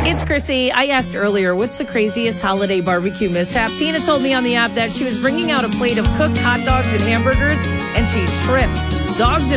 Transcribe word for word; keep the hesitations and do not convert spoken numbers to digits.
It's Chrissy. I asked earlier, what's the craziest holiday barbecue mishap? Tina told me on the app that she was bringing out a plate of cooked hot dogs and hamburgers, and she tripped. Dogs and